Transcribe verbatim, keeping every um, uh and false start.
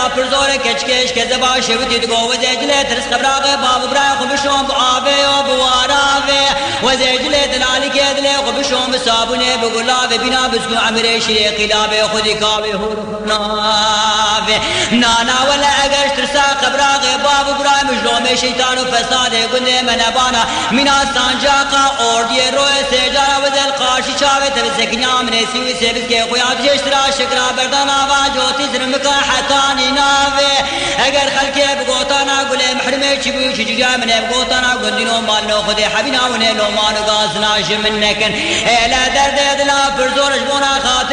دلا پرزور کچکش که زبا شوتی دگو و زیجله ترس قبراغ باب برای خوبشون بآبه و بوارابه و زیجله دلالی که دله خوبشون بصابونه بگلابه بینا بسکو عمره شیری قلابه خودی کابه هورخنابه نانا ولا اگرش ترسا قبراغ باب برای مجروم شیطان و فساد گنده منبانا مینا سانجاقا اردی روی سجارا و دل قاشی چاوه تبسکنیام نسیوی سبس که خویات جشترا شکرا بردن آوا جوتی زرمکا حتانی ناوه اگر خلقه بگوتانا گله محرمه چی بو چی جا منه بگوتانا گندینو مالنو خود حبینا ونه لومانو گازنا جمن نکن ایلا درد دلا پر زورش بونا خاطر